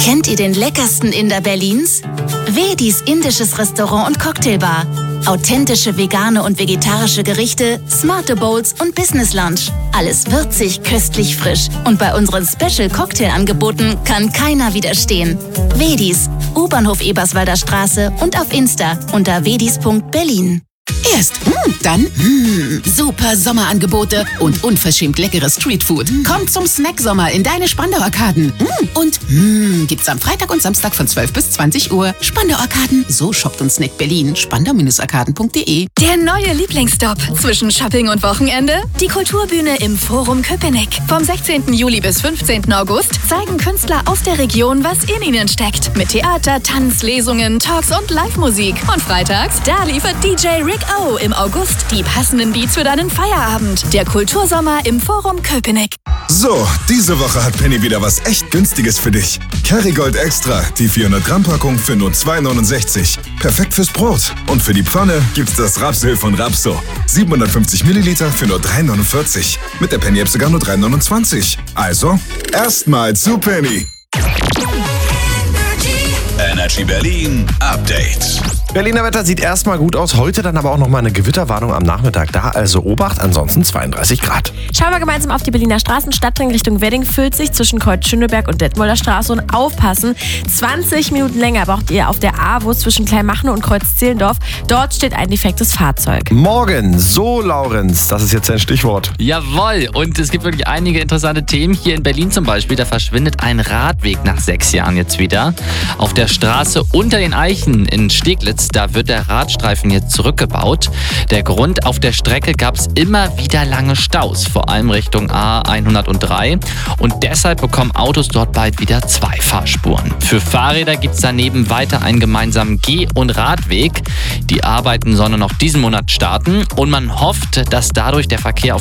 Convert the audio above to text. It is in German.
Kennt ihr den leckersten Inder Berlins? Wedis indisches Restaurant und Cocktailbar. Authentische vegane und vegetarische Gerichte, smarte Bowls und Business Lunch. Alles würzig, köstlich, frisch. Und bei unseren Special Cocktailangeboten kann keiner widerstehen. Wedis, U-Bahnhof Eberswalder Straße und auf Insta unter wedis.berlin. Erst, dann super Sommerangebote und unverschämt leckeres Streetfood. Komm zum Snacksommer in deine Spandau-Arkaden. Und gibt's am Freitag und Samstag von 12 bis 20 Uhr. Spandau-Arkaden, so shoppt und snackt Berlin. Spandau-Arkaden.de. Der neue Lieblingsstop zwischen Shopping und Wochenende? Die Kulturbühne im Forum Köpenick. Vom 16. Juli bis 15. August zeigen Künstler aus der Region, was in ihnen steckt. Mit Theater, Tanz, Lesungen, Talks und Live-Musik. Und freitags, da liefert DJ Rick O im August die passenden Beats für deinen Feierabend. Der Kultursommer im Forum Köpenick. So, diese Woche hat Penny wieder was echt Günstiges für dich. Kerrygold Extra, die 400 Gramm Packung für nur 2,69. Perfekt fürs Brot. Und für die Pfanne gibt's das Rapsöl von Rapso. 750 Milliliter für nur 3,49. Mit der Penny-App sogar nur 3,29. Also, erstmal zu Penny. Energy Berlin Update. Berliner Wetter sieht erstmal gut aus, heute dann aber auch nochmal eine Gewitterwarnung am Nachmittag da, also Obacht, ansonsten 32 Grad. Schauen wir gemeinsam auf die Berliner Straßen. Stadtring Richtung Wedding füllt sich zwischen Kreuz-Schöneberg und Detmolder Straße und aufpassen, 20 Minuten länger braucht ihr auf der AWO zwischen Kleinmachnow und Kreuz-Zehlendorf. Dort steht ein defektes Fahrzeug. Morgen, so Laurenz, das ist jetzt ein Stichwort. Jawohl, und es gibt wirklich einige interessante Themen. Hier in Berlin zum Beispiel, da verschwindet ein Radweg nach 6 Jahren jetzt wieder. Auf der Straße unter den Eichen in Steglitz, da wird der Radstreifen jetzt zurückgebaut. Der Grund, auf der Strecke gab es immer wieder lange Staus, vor allem Richtung A103. Und deshalb bekommen Autos dort bald wieder 2 Fahrspuren. Für Fahrräder gibt es daneben weiter einen gemeinsamen Geh- und Radweg. Die Arbeiten sollen noch diesen Monat starten und man hofft, dass dadurch der Verkehr auf